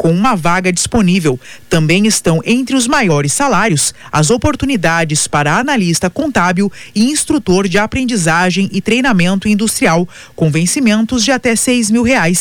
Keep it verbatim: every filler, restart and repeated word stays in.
com uma vaga disponível. Também estão entre os maiores salários as oportunidades para analista contábil e instrutor de aprendizagem e treinamento industrial, com vencimentos de até seis mil reais.